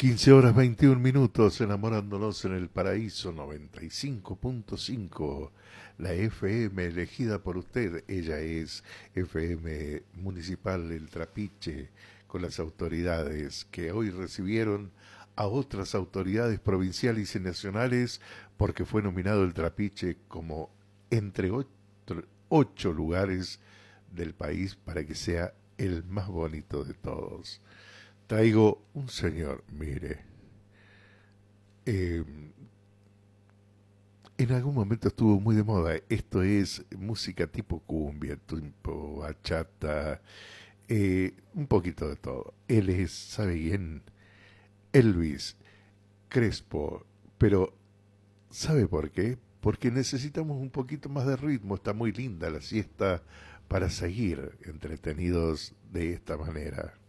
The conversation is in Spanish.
15 horas 21 minutos, enamorándonos en el paraíso 95.5, la FM elegida por usted. Ella es FM Municipal El Trapiche, con las autoridades que hoy recibieron a otras autoridades provinciales y nacionales, porque fue nominado El Trapiche como entre 8 lugares del país para que sea el más bonito de todos. Traigo un señor, mire, eh, en algún momento estuvo muy de moda. Esto es música tipo cumbia, tipo bachata, un poquito de todo. Él es, ¿sabe bien? Elvis Crespo, pero ¿sabe por qué? Porque necesitamos un poquito más de ritmo. Está muy linda la siesta para seguir entretenidos de esta manera.